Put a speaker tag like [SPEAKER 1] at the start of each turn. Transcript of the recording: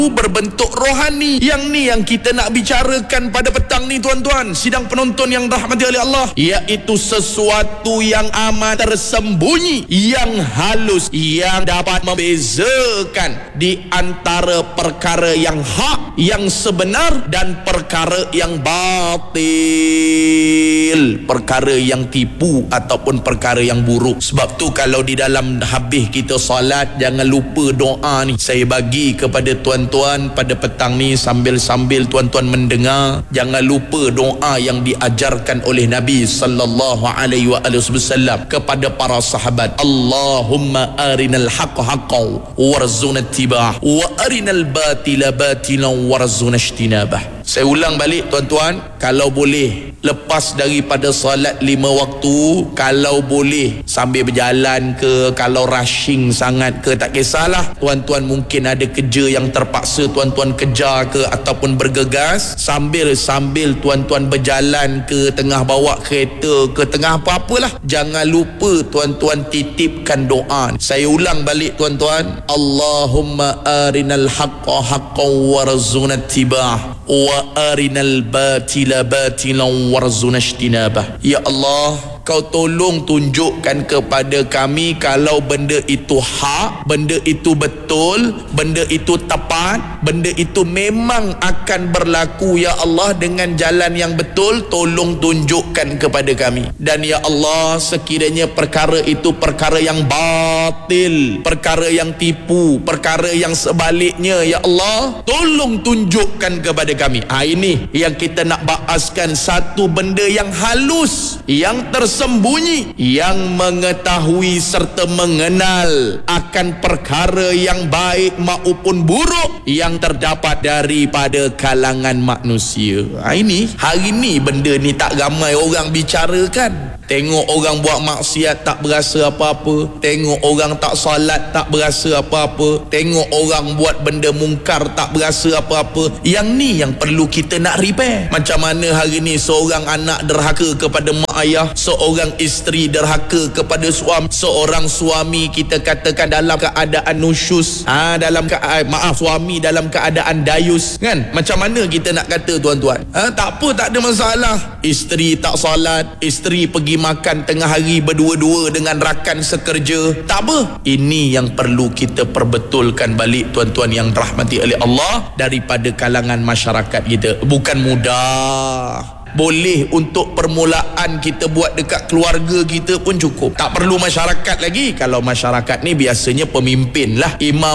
[SPEAKER 1] berbentuk rohani. Yang ni yang kita nak bicarakan pada petang ni tuan-tuan, sidang penonton yang rahmati oleh Allah, iaitu sesuatu yang amat tersembunyi, yang halus, yang dapat membezakan di antara perkara yang hak, yang sebenar, dan perkara yang batil, perkara yang tipu ataupun perkara yang buruk. Sebab tu kalau di dalam habis kita salat, jangan lupa doa ni. Saya bagi kepada tuan-tuan pada petang ni, sambil-sambil tuan-tuan mendengar, jangan lupa doa yang diajarkan oleh Nabi sallallahu alaihi wasallam kepada para sahabat. Allahumma arinal haqqa haqqan warzuqna ittiba'ah wa arinal batila batilan warzuqna ijtinabah. Saya ulang balik tuan-tuan, kalau boleh lepas daripada salat 5 waktu, kalau boleh sambil berjalan ke, kalau rushing sangat ke, tak kisahlah. Tuan-tuan mungkin ada kerja yang terpaksa tuan-tuan kejar ke ataupun bergegas, sambil tuan-tuan berjalan ke, tengah bawa kereta ke, tengah apa-apalah, jangan lupa tuan-tuan titipkan doa. Saya ulang balik tuan-tuan, Allahumma arinal haqqa haqqan warzuqna ittiba'ah wa arinal batila batilan warzuqna ijtinabah. Ya Allah, Kau tolong tunjukkan kepada kami kalau benda itu hak, benda itu betul, benda itu tepat, benda itu memang akan berlaku ya Allah dengan jalan yang betul. Tolong tunjukkan kepada kami. Dan ya Allah, sekiranya perkara itu perkara yang batil, perkara yang tipu, perkara yang sebaliknya, ya Allah, tolong tunjukkan kepada kami. Ini yang kita nak bahaskan, satu benda yang halus, yang tersembunyi, yang mengetahui serta mengenal akan perkara yang baik maupun buruk yang terdapat daripada kalangan manusia. Ini hari ni benda ni tak ramai orang bicarakan. Tengok orang buat maksiat tak berasa apa-apa, tengok orang tak salat tak berasa apa-apa, tengok orang buat benda mungkar tak berasa apa-apa. Yang ni yang perlu kita nak repair. Macam mana hari ni seorang anak derhaka kepada mak ayah, seorang isteri derhaka kepada suami, seorang suami kita katakan dalam keadaan nusyus, suami dalam keadaan dayus, kan? Macam mana kita nak kata tuan-tuan? Tak apa, tak ada masalah. Isteri tak salat, isteri pergi makan tengah hari berdua-dua dengan rakan sekerja, tak apa. Ini yang perlu kita perbetulkan balik tuan-tuan yang rahmati oleh Allah daripada kalangan masyarakat kita. Bukan mudah. Boleh untuk permulaan kita buat dekat keluarga kita pun cukup, tak perlu masyarakat lagi. Kalau masyarakat ni biasanya pemimpin lah, imam